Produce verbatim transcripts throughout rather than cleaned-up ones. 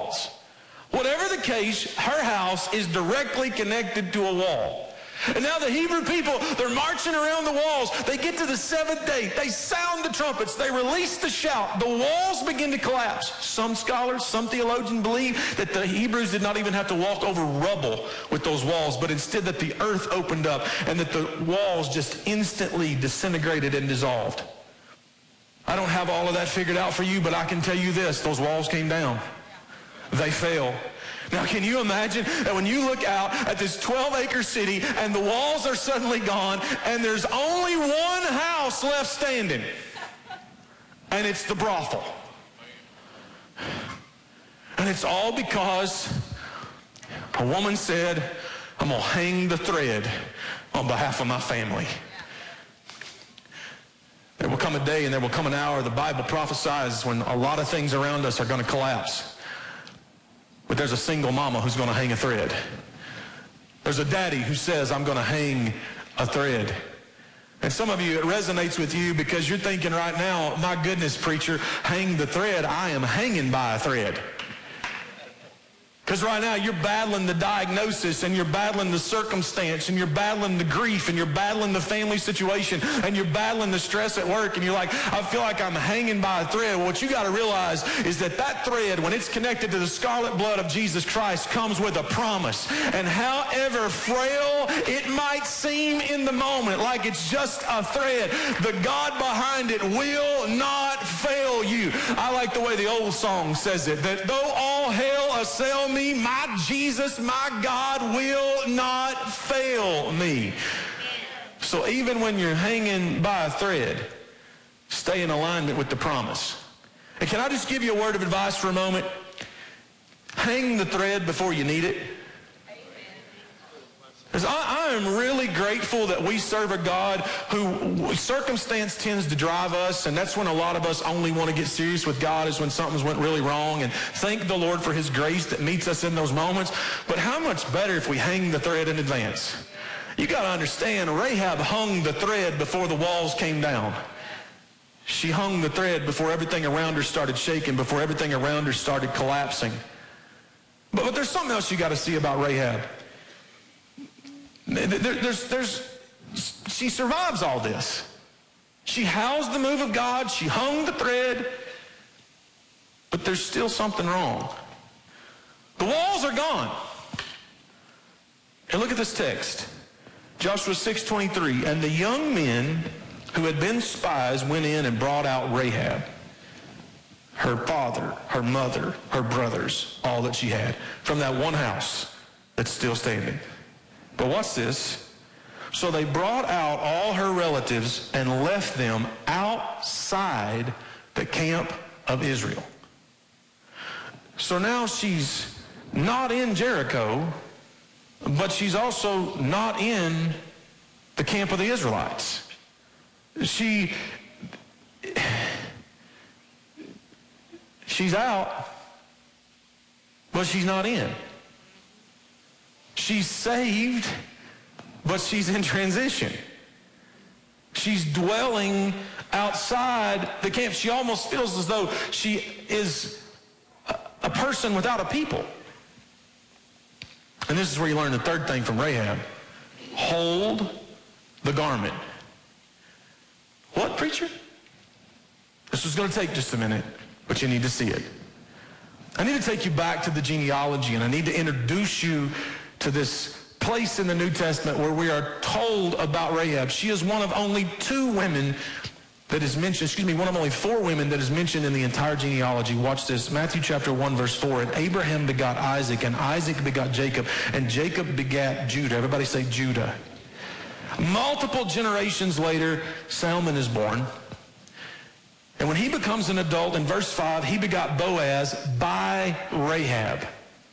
walls. Whatever the case, her house is directly connected to a wall. And now the Hebrew people, they're marching around the walls. They get to the seventh day. They sound the trumpets. They release the shout. The walls begin to collapse. Some scholars, some theologians believe that the Hebrews did not even have to walk over rubble with those walls, but instead that the earth opened up and that the walls just instantly disintegrated and dissolved. I don't have all of that figured out for you, but I can tell you this. Those walls came down. They fell. Now, can you imagine that when you look out at this twelve-acre city and the walls are suddenly gone and there's only one house left standing, and it's the brothel. And it's all because a woman said, I'm going to hang the thread on behalf of my family. There will come a day and there will come an hour, the Bible prophesies, when a lot of things around us are going to collapse. But there's a single mama who's going to hang a thread. There's a daddy who says, I'm going to hang a thread. And some of you, it resonates with you because you're thinking right now, my goodness, preacher, hang the thread. I am hanging by a thread. Because right now you're battling the diagnosis and you're battling the circumstance and you're battling the grief and you're battling the family situation and you're battling the stress at work and you're like, I feel like I'm hanging by a thread. Well, what you got to realize is that that thread, when it's connected to the scarlet blood of Jesus Christ, comes with a promise. And however frail it might seem in the moment, like it's just a thread, the God behind it will not fail you. I like the way the old song says it, that though all hell assail me, my Jesus, my God will not fail me. So even when you're hanging by a thread, stay in alignment with the promise. And can I just give you a word of advice for a moment? Hang the thread before you need it. Because I, I am really grateful that we serve a God who circumstance tends to drive us, and that's when a lot of us only want to get serious with God, is when something's went really wrong, and thank the Lord for his grace that meets us in those moments. But how much better if we hang the thread in advance? You got to understand, Rahab hung the thread before the walls came down. She hung the thread before everything around her started shaking, before everything around her started collapsing. But, but there's something else you got to see about Rahab. There, there's, there's, she survives all this. She housed the move of God. She hung the thread. But there's still something wrong. The walls are gone. And look at this text. Joshua six twenty-three. And the young men who had been spies went in and brought out Rahab, her father, her mother, her brothers, all that she had, from that one house that's still standing. But watch this. So they brought out all her relatives and left them outside the camp of Israel. So now she's not in Jericho, but she's also not in the camp of the Israelites. She, she's out, but she's not in. She's saved, but she's in transition. She's dwelling outside the camp. She almost feels as though she is a, a person without a people. And this is where you learn the third thing from Rahab. Hold the garment. What, preacher? This is going to take just a minute, but you need to see it. I need to take you back to the genealogy, and I need to introduce you to this place in the New Testament where we are told about Rahab. She is one of only two women that is mentioned, excuse me, one of only four women that is mentioned in the entire genealogy. Watch this, Matthew chapter one, verse four. And Abraham begot Isaac, and Isaac begot Jacob, and Jacob begat Judah. Everybody say Judah. Multiple generations later, Salmon is born. And when he becomes an adult, in verse five, he begot Boaz by Rahab.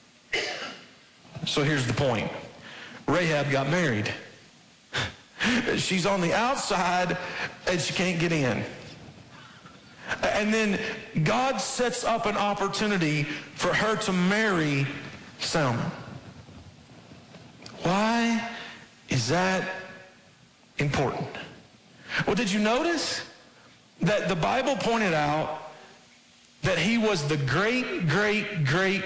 So here's the point. Rahab got married. She's on the outside and she can't get in. And then God sets up an opportunity for her to marry Salmon. Why is that important? Well, did you notice that the Bible pointed out that he was the great, great, great